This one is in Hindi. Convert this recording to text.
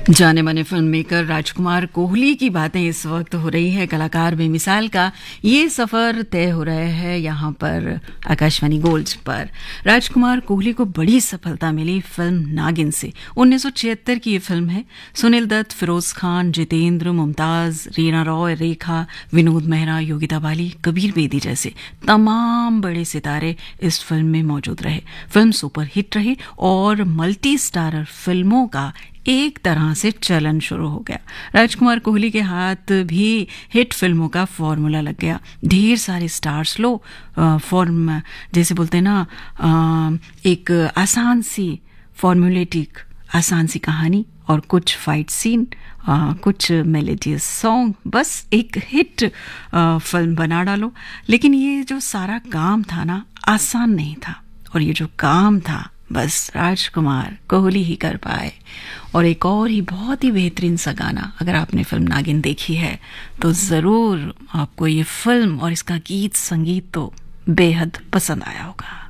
जाने माने फिल्म मेकर राजकुमार कोहली की बातें इस वक्त हो रही है। कलाकार बेमिसाल का ये सफ़र तय हो रहा है यहाँ पर आकाशवाणी गोल्ड पर। राजकुमार कोहली को बड़ी सफलता मिली फिल्म नागिन से। 1976 की ये फिल्म है। सुनील दत्त, फिरोज खान, जितेंद्र, मुमताज, रीना रॉय, रेखा, विनोद मेहरा, योगिता बाली, कबीर बेदी जैसे तमाम बड़े सितारे इस फिल्म में मौजूद रहे। फिल्म सुपर हिट रही और मल्टी स्टारर फिल्मों का एक तरह से चलन शुरू हो गया। राजकुमार कोहली के हाथ भी हिट फिल्मों का फॉर्मूला लग गया। ढेर सारे स्टार्स लो, फॉर्म जैसे बोलते हैं ना, एक आसान सी फॉर्मूलेटिक आसान सी कहानी और कुछ फाइट सीन, कुछ मेलोडियस सॉन्ग, बस एक हिट फिल्म बना डालो। लेकिन ये जो सारा काम था ना, आसान नहीं था, और ये जो काम था बस राजकुमार कोहली ही कर पाए। और एक और ही बहुत ही बेहतरीन सा गाना, अगर आपने फिल्म नागिन देखी है तो ज़रूर आपको ये फिल्म और इसका गीत संगीत तो बेहद पसंद आया होगा।